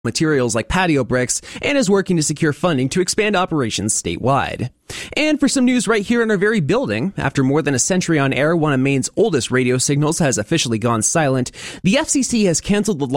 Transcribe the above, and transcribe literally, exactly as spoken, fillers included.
materials like patio bricks and is working to secure funding to expand operations statewide. And for some news right here in our very building, after more than a century on air, one of Maine's oldest radio signals has officially gone silent. The F C C has canceled the